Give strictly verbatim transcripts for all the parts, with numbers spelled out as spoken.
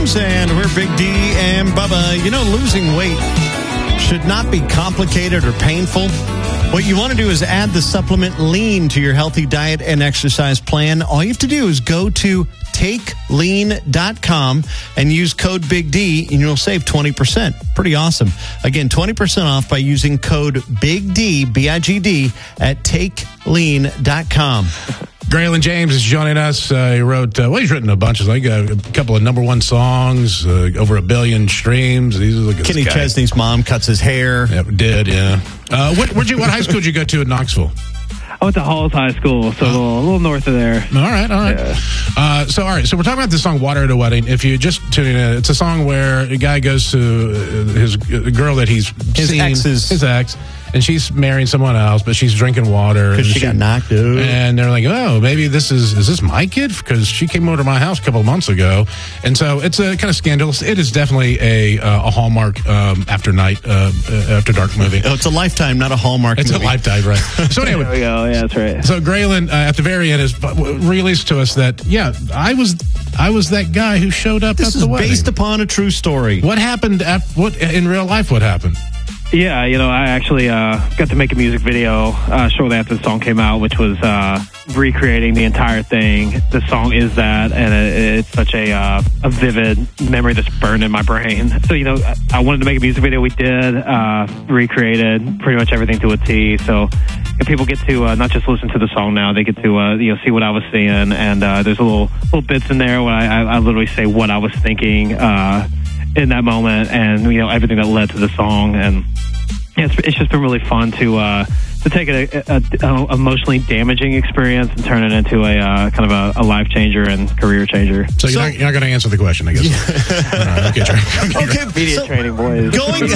James, and we're Big D and Bubba. You know, losing weight should not be complicated or painful. What you want to do is add the supplement Lean to your healthy diet and exercise plan. All you have to do is go to take lean dot com and use code Big D, and you'll save twenty percent. Pretty awesome. Again, twenty percent off by using code Big D, B I G D, at take lean dot com. Graylin James is joining us. Uh, he wrote, uh, well, he's written a bunch of, like, a couple of number one songs, uh, over a billion streams. He's like Kenny Chesney's mom cuts his hair. Yeah, did, yeah. Uh, what, where'd you, what high school did you go to in Knoxville? I went to Halls High School, so a little, a little north of there. All right, all right. Yeah. Uh, so, all right, so we're talking about the song Water at a Wedding. If you just tuning in, it's a song where a guy goes to his a girl that he's his seen, ex's. his ex, and she's marrying someone else, but she's drinking water. Because she, she got knocked out. And they're like, oh, maybe this is, is this my kid? Because she came over to my house a couple of months ago. And so it's a kind of scandalous. It is definitely a uh, a Hallmark um, after night, uh, after dark movie. Oh, it's a Lifetime, not a Hallmark it's movie. It's a Lifetime, right. So anyway. There we go. Yeah, that's right. So Graylin, uh, at the very end, is released to us that, yeah, I was I was that guy who showed up this at the wedding. This is based upon a true story. What happened at, what in real life, what happened? Yeah, you know, I actually uh, got to make a music video uh, shortly after the song came out, which was uh, recreating the entire thing. The song is that, and it, it's such a uh, a vivid memory that's burned in my brain. So, you know, I wanted to make a music video. We did, uh, recreated pretty much everything to a T. So if people get to uh, not just listen to the song now, they get to uh, you know see what I was seeing. And uh, there's a little little bits in there where I, I, I literally say what I was thinking uh, in that moment, and you know everything that led to the song. And yeah, it's, it's just been really fun to uh, to take a, a, a emotionally damaging experience and turn it into a uh, kind of a, a life changer and career changer. So you're so, not, you're not going to answer the question, I guess. Yeah. Right, okay, okay, okay, media so training, boys. Going,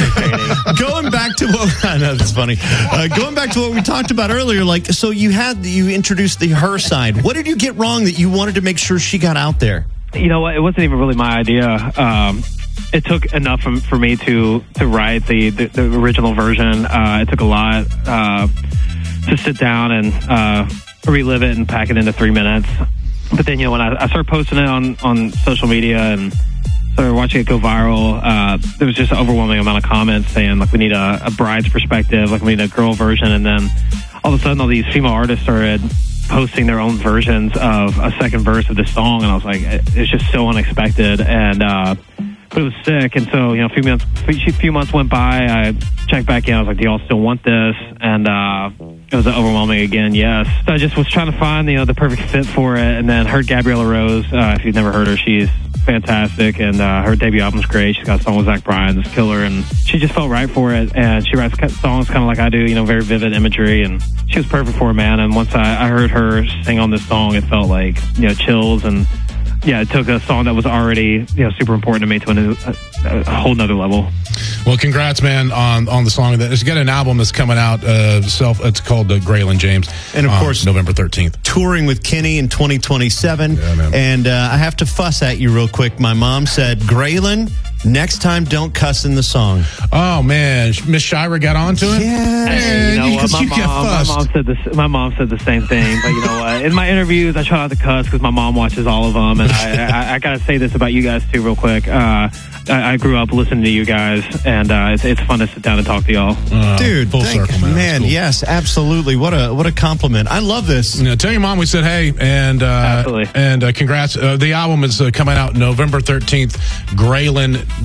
going back to what I know that's funny. Uh, going back to what we talked about earlier, like so you had you introduced the her side. What did you get wrong that you wanted to make sure she got out there? You know what? It wasn't even really my idea. Um, It took enough for, for me to, to write the, the, the original version. Uh, it took a lot uh, to sit down and uh, relive it and pack it into three minutes. But then, you know, when I, I started posting it on, on social media and started watching it go viral, uh, there was just an overwhelming amount of comments saying, like, we need a, a bride's perspective, like, we need a girl version. And then all of a sudden, all these female artists started posting their own versions of a second verse of this song. And I was like, it's just so unexpected. And, uh, but it was sick, and so, you know, a few months, a few months went by, I checked back in, I was like, do y'all still want this? And uh, it was overwhelming again, yes. So I just was trying to find, you know, the perfect fit for it, and then heard Gabriella Rose. Uh, if you've never heard her, she's fantastic, and uh, her debut album's great. She's got a song with Zach Bryan that's killer, and she just felt right for it, and she writes songs kind of like I do, you know, very vivid imagery, and she was perfect for it, man. And once I, I heard her sing on this song, it felt like, you know, chills, and yeah, it took a song that was already, you know, super important to me to a, new, a, a whole nother level. Well, congrats, man, on on the song. It's got an album that's coming out. Uh, self, it's called uh, Graylin James, and of course, November thirteenth, touring with Kenny in twenty twenty-seven. Yeah, man. And uh, I have to fuss at you real quick. My mom said, Graylin, next time don't cuss in the song. Oh man, Miss Shira got onto it. Yeah, hey, you know what? My mom, my mom said this. My mom said the same thing. But you know what? In my interviews, I try not to cuss because my mom watches all of them. And I, I, I gotta say this about you guys too, real quick. Uh, I, I grew up listening to you guys, and uh, it's, it's fun to sit down and talk to y'all. Uh, Dude, full thank, circle, man. Man, cool. Yes, absolutely. What a what a compliment. I love this. You know, tell your mom we said hey, and uh, absolutely, and uh, congrats. Uh, the album is uh, coming out November thirteenth. Graylin